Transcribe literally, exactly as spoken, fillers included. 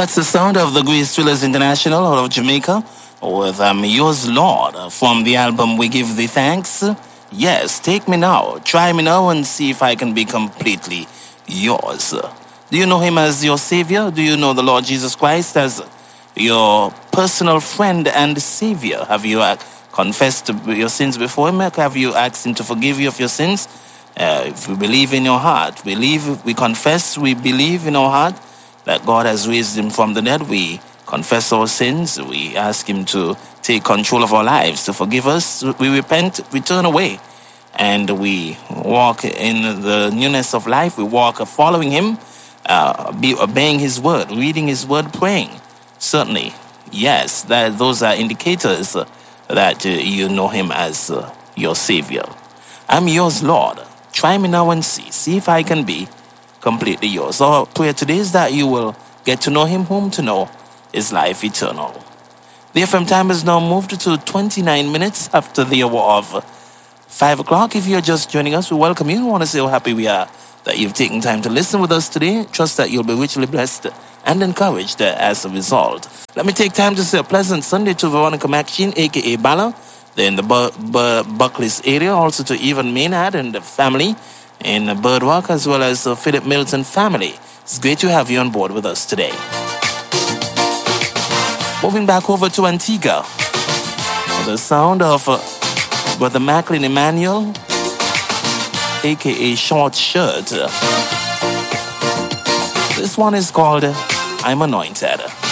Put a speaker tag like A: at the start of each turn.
A: That's the sound of the Grace Thrillers International out of Jamaica with um, Yours Lord from the album We Give Thee Thanks. Yes, take me now, try me now and see if I can be completely yours. Do you know him as your Savior? Do you know the Lord Jesus Christ as your personal friend and Savior? Have you uh, confessed your sins before him? Have you asked him to forgive you of your sins? Uh, if we believe in your heart, we believe, we confess, we believe in our heart that God has raised him from the dead. We confess our sins. We ask him to take control of our lives, to forgive us. We repent, we turn away, and we walk in the newness of life. We walk following him, uh, be obeying his word, reading his word, praying. Certainly, yes, that those are indicators uh, that uh, you know him as uh, your Savior. I'm yours, Lord. Try me now and see. See if I can be completely yours. Our prayer today is that you will get to know him, whom to know is life eternal. The F M time has now moved to twenty-nine minutes after the hour of five o'clock. If you're just joining us, we welcome you. We want to say how happy we are that you've taken time to listen with us today. Trust that you'll be richly blessed and encouraged as a result. Let me take time to say a pleasant Sunday to Veronica Maxine, a k a. Bala, in the Bu- Bu- Buckley's area, also to Evan Maynard and the family in Birdwalk, as well as the Philip Milton family. It's great to have you on board with us today. Moving back over to Antigua, the sound of uh, Brother Macklin Emmanuel, a k a. Short Shirt. This one is called I'm Anointed.